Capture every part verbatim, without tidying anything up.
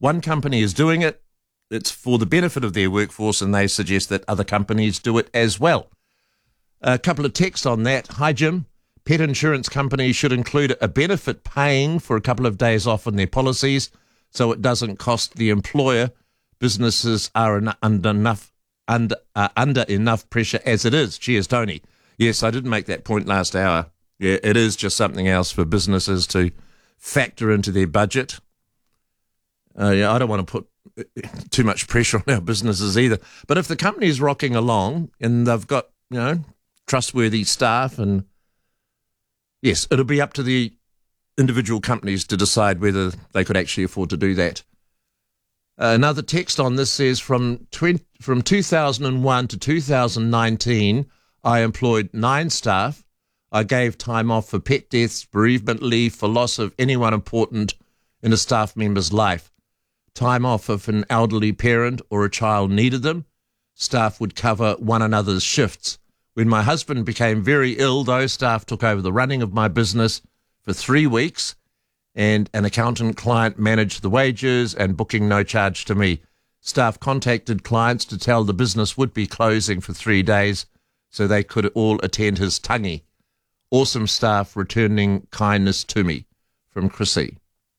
one company is doing it, it's for the benefit of their workforce, and they suggest that other companies do it as well. A couple of texts on that. Hi, Jim. Pet insurance companies should include a benefit paying for a couple of days off in their policies so it doesn't cost the employer. Businesses are en- under enough under uh, under enough pressure as it is. Cheers, Tony. Yes, I did make that point last hour. Yeah, it is just something else for businesses to factor into their budget. Uh, yeah, I don't want to put too much pressure on our businesses either. But if the company's rocking along and they've got, you know, trustworthy staff, and yes, it'll be up to the individual companies to decide whether they could actually afford to do that. Uh, another text on this says, from twenty, from two thousand one to two thousand nineteen, I employed nine staff. I gave time off for pet deaths, bereavement leave, for loss of anyone important in a staff member's life. Time off if an elderly parent or a child needed them. Staff would cover one another's shifts. When my husband became very ill, those staff took over the running of my business for three weeks, and an accountant client managed the wages and booking, no charge to me. Staff contacted clients to tell the business would be closing for three days so they could all attend his tangi. Awesome staff returning kindness to me. From Chrissy.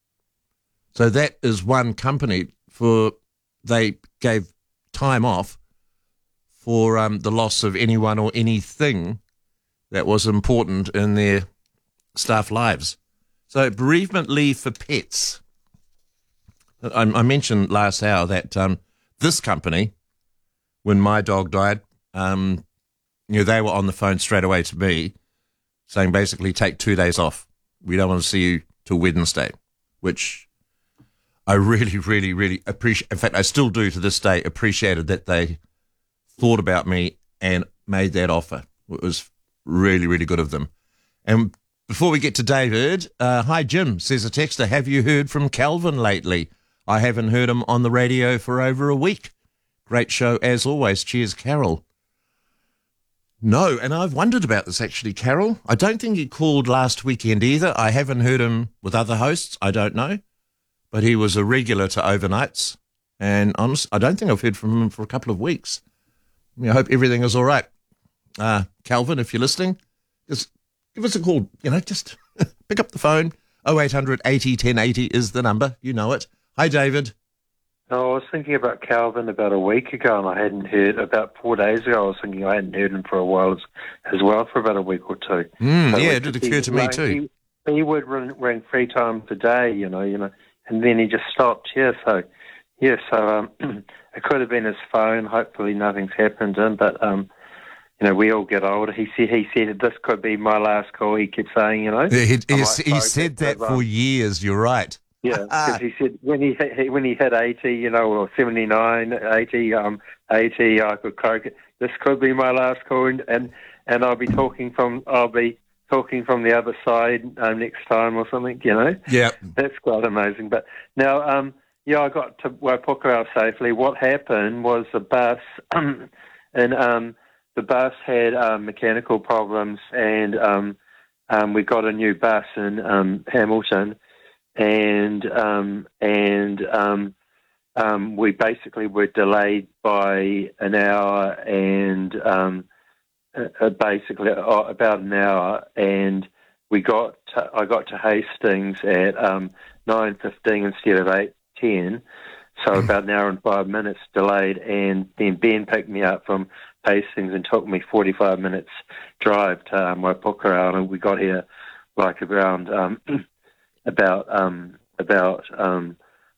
So that is one company for, they gave time off for um, the loss of anyone or anything that was important in their staff lives. So bereavement leave for pets. I, I mentioned last hour that um, this company, when my dog died, um, you know, they were on the phone straight away to me saying basically take two days off. We don't want to see you till Wednesday, which I really, really, really appreciate. In fact, I still do to this day, appreciated that they thought about me and made that offer. It was really, really good of them. And before we get to David, uh, hi, Jim, says a texter, have you heard from Calvin lately? I haven't heard him on the radio for over a week. Great show as always. Cheers, Carol. No, and I've wondered about this actually, Carol. I don't think he called last weekend either. I haven't heard him with other hosts. I don't know. But he was a regular to overnights, and honest, I don't think I've heard from him for a couple of weeks. I, mean, I hope everything is all right. Uh, Calvin, if you're listening, just give us a call. You know, just pick up the phone. oh eight hundred eighty ten eighty is the number. You know it. Hi, David. Oh, I was thinking about Calvin about a week ago, and I hadn't heard, about four days ago, I was thinking I hadn't heard him for a while as, as well, for about a week or two. Mm, so yeah, it did occur to me like, too. He, he would ring, ring three times a day, you know, you know. And then he just stopped, yeah, so, yeah, so um, it could have been his phone. Hopefully nothing's happened to him, but, um, you know, we all get older. He said, he said this could be my last call, he kept saying, you know. He, he, he, like, he said that for um, years, you're right. Yeah, because he said when he, he when he hit eighty, you know, or seventy-nine, eighty, um, eighty, I could cope. This could be my last call, and, and, and I'll be talking from, I'll be... talking from the other side um, next time or something, you know. Yeah. That's quite amazing. But now, um, yeah, I got to Waipukurau safely. What happened was the bus, and um, the bus had um, mechanical problems, and um, um, we got a new bus in um, Hamilton, and um, and um, um, we basically were delayed by an hour and um, uh, basically uh, about an hour, and we got to, I got to Hastings at um, nine fifteen instead of eight ten, so about an hour and five minutes delayed, and then Ben picked me up from Hastings and took me forty-five minutes drive to um, Waipukurau, and we got here like around um, about um, about um,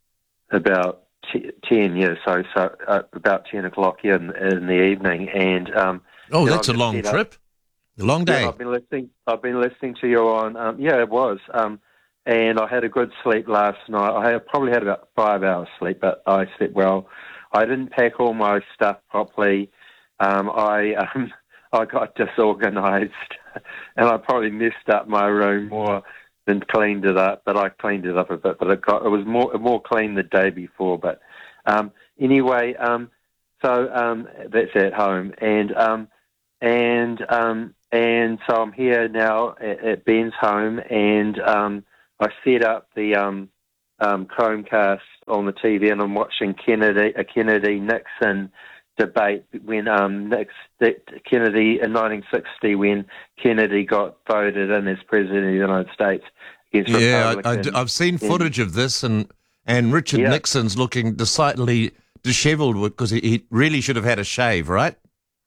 about t- ten years, so so uh, about ten o'clock here in, in the evening, and um, oh, that's a long trip, a long day. Yeah, I've been listening. I've been listening to you on. Um, yeah, it was, um, and I had a good sleep last night. I had, probably had about five hours sleep, but I slept well. I didn't pack all my stuff properly. Um, I um, I got disorganised, and I probably messed up my room more than cleaned it up. But I cleaned it up a bit. But it got it was more more clean the day before. But um, anyway, um, so um, that's at home, and um, and um, and so I'm here now at, at Ben's home, and um, I set up the um, um, Chromecast on the T V, and I'm watching Kennedy, a Kennedy-Nixon debate when um, Nix, Kennedy in nineteen sixty, when Kennedy got voted in as president of the United States against Yeah, I, Republicans. I, I've seen footage of this, and and Richard Yeah. Nixon's looking decidedly dishevelled because he, he really should have had a shave, right?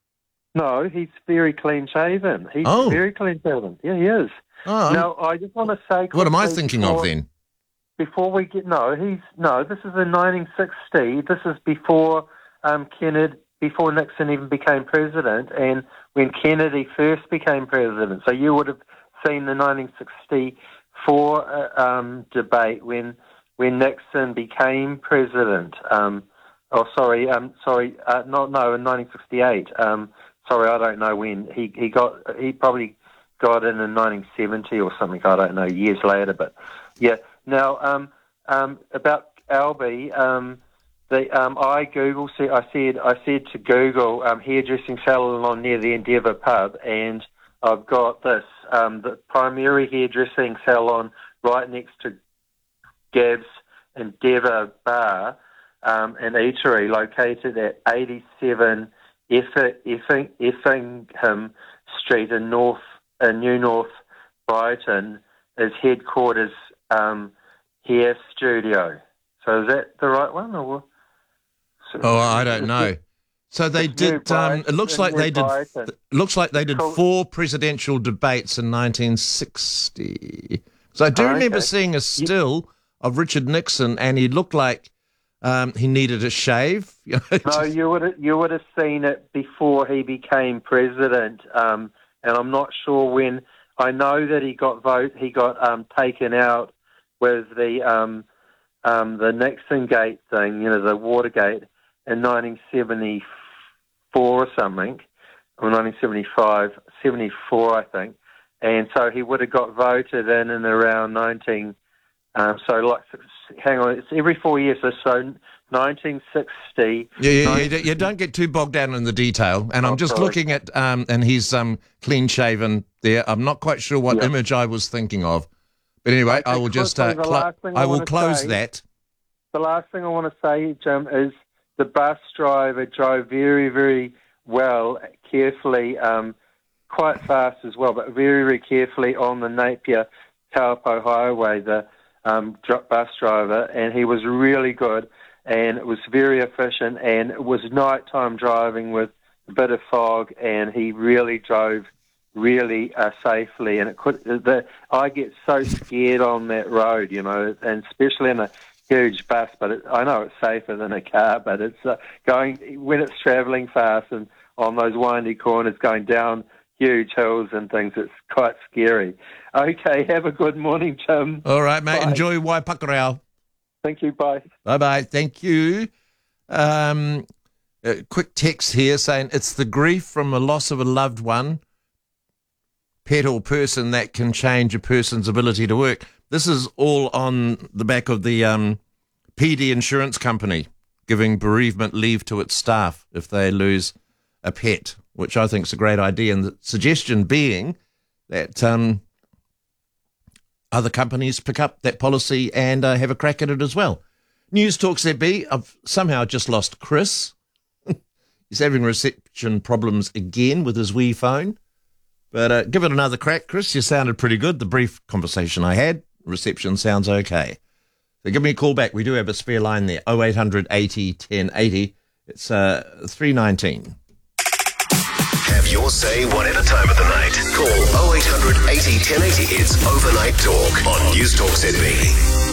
No, he's very clean-shaven. He's Oh. very clean-shaven. Yeah, he is. Oh, Now, I just want to say... what am I quickly thinking before- of then? Before we get... No, he's... No, this is in nineteen sixty. This is before um, Kennedy... Before Nixon even became president, and when Kennedy first became president. So you would have seen the nineteen sixty-four uh, um, debate when when Nixon became president. Um, oh, sorry, um, sorry, uh, not no, in nineteen sixty-eight. Um, sorry, I don't know when he he got. He probably got in in nineteen seventy or something. I don't know, years later. But yeah, now um, um, about Albie. Um, The, um, I Google said I said I said to Google um, hairdressing salon near the Endeavour pub, and I've got this um, the primary hairdressing salon right next to Gav's Endeavour bar um, and eatery, located at eighty-seven Eff- Effing, Effingham Street in North in New North Brighton, is headquarters um, hair studio. So is that the right one, or? Oh, I don't know. So they did. Um, it looks like they did. It looks like they did four presidential debates in nineteen sixty. So I do Oh, remember okay. seeing a still of Richard Nixon, and he looked like um, he needed a shave. You know, No, just- you would have, you would have seen it before he became president, um, and I'm not sure when. I know that he got vote. He got um, taken out with the um, um, the Nixon Gate thing, you know, the Watergate, in nineteen seventy-four or something, or nineteen seventy-five, seventy-four, I think. And so he would have got voted in in around nineteen. Um, so like, hang on, it's every four years or so. nineteen sixty. Yeah, yeah, nineteen yeah, you don't get too bogged down in the detail. And I'm Oh, just sorry. looking at, um, and he's um, clean shaven there. I'm not quite sure what Yeah. image I was thinking of. But anyway, I Okay, will just, uh, quickly, the clo- last thing I I will wanna close say- that. The last thing I want to say, Jim, is the bus driver drove very, very well, carefully, um, quite fast as well, but very, very carefully on the Napier Taupo Highway, the um, dr- bus driver, and he was really good, and it was very efficient, and it was nighttime driving with a bit of fog, and he really drove really uh, safely, and it could. The, I get so scared on that road, you know, and especially in a huge bus. But it, I know it's safer than a car, but it's uh, going when it's travelling fast and on those windy corners, going down huge hills and things. It's quite scary. Okay, have a good morning, Jim. All right, mate. Bye. Enjoy Waipakarau. Thank you. Bye. Bye-bye. Thank you. Um, a quick text here saying it's the grief from a loss of a loved one, pet or person, that can change a person's ability to work. This is all on the back of the um, P D Insurance Company giving bereavement leave to its staff if they lose a pet, which I think is a great idea. And the suggestion being that um, other companies pick up that policy and uh, have a crack at it as well. News Talk Z B, I've somehow just lost Chris. He's having reception problems again with his Wii phone. But uh, give it another crack, Chris. You sounded pretty good. The brief conversation I had, reception sounds okay. So give me a call back. We do have a spare line there, oh eight hundred eighty ten eighty. It's uh, three nineteen. Have your say whatever time of the night. Call oh eight hundred eighty ten eighty. It's Overnight Talk on News Talk Z B.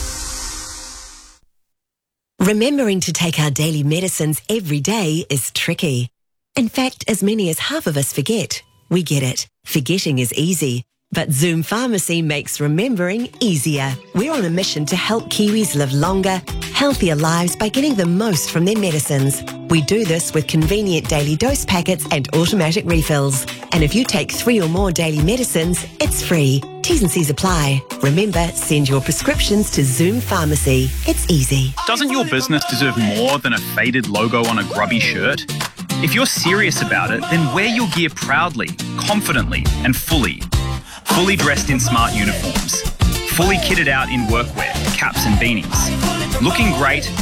Remembering to take our daily medicines every day is tricky. In fact, as many as half of us forget. We get it. Forgetting is easy. But Zoom Pharmacy makes remembering easier. We're on a mission to help Kiwis live longer, healthier lives by getting the most from their medicines. We do this with convenient daily dose packets and automatic refills. And if you take three or more daily medicines, it's free. T's and C's apply. Remember, send your prescriptions to Zoom Pharmacy. It's easy. Doesn't your business deserve more than a faded logo on a grubby shirt? If you're serious about it, then wear your gear proudly, confidently, and fully. Fully dressed in smart uniforms. fully kitted out in workwear, caps and beanies. Looking great